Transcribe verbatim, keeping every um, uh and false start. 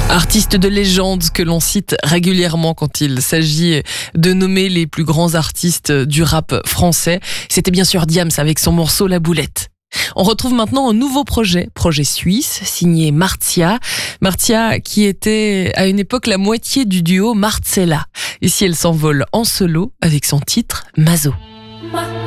Artiste de légende que l'on cite régulièrement quand il s'agit de nommer les plus grands artistes du rap français. C'était bien sûr Diams avec son morceau La Boulette. On retrouve maintenant un nouveau projet, projet suisse, signé Martia. Martia qui était à une époque la moitié du duo Marcella. Ici elle s'envole en solo avec son titre Mazo.